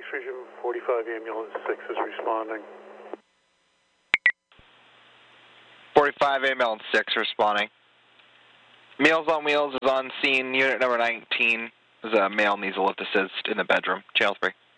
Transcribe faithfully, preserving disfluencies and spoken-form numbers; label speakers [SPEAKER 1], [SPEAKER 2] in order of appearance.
[SPEAKER 1] Region forty-five, ambulance six is responding.
[SPEAKER 2] forty-five, ambulance six responding. Meals on Wheels is on scene. Unit number nineteen is a male needs a lift assist in the bedroom. Channel three.